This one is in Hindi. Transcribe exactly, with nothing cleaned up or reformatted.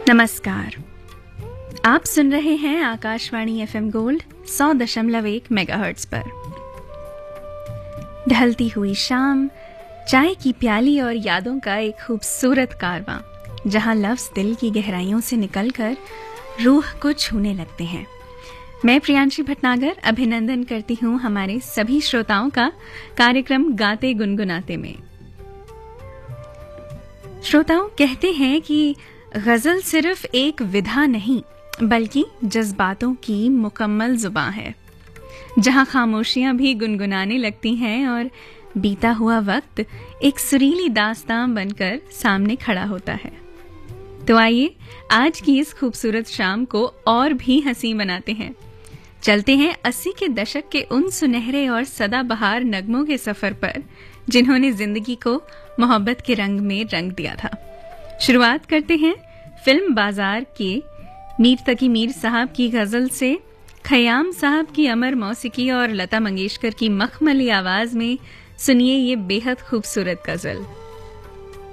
नमस्कार, आप सुन रहे हैं आकाशवाणी एफएम गोल्ड सौ दशमलव एक मेगाहर्ट्ज पर। ढलती हुई शाम, चाय की प्याली और यादों का एक खूबसूरत कारवां, जहां लफ्ज दिल की गहराइयों से निकलकर रूह को छूने लगते हैं। मैं प्रियांशी भटनागर अभिनंदन करती हूं हमारे सभी श्रोताओं का कार्यक्रम गाते गुनगुनाते में। श्रोताओं, कहते हैं कि गजल सिर्फ एक विधा नहीं बल्कि जज्बातों की मुकम्मल जुबान है, जहां खामोशियां भी गुनगुनाने लगती हैं और बीता हुआ वक्त एक सुरीली दास्तां बनकर सामने खड़ा होता है। तो आइए आज की इस खूबसूरत शाम को और भी हंसी बनाते हैं। चलते हैं अस्सी के दशक के उन सुनहरे और सदाबहार नगमों के सफर पर, जिन्होंने जिंदगी को मोहब्बत के रंग में रंग दिया था। शुरुआत करते हैं फिल्म बाजार के मीर तकी मीर साहब की गजल से। खयाम साहब की अमर मौसीकी और लता मंगेशकर की मखमली आवाज में सुनिए ये बेहद खूबसूरत गजल।